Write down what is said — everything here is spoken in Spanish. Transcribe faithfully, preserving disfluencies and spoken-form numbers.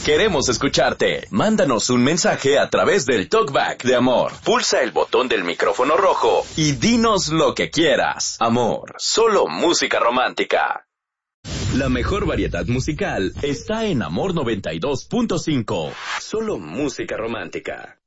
Queremos escucharte. Mándanos un mensaje a través del Talkback de Amor. Pulsa el botón del micrófono rojo y dinos lo que quieras. Amor, solo música romántica. La mejor variedad musical está en Amor noventa y dos punto cinco. Solo música romántica.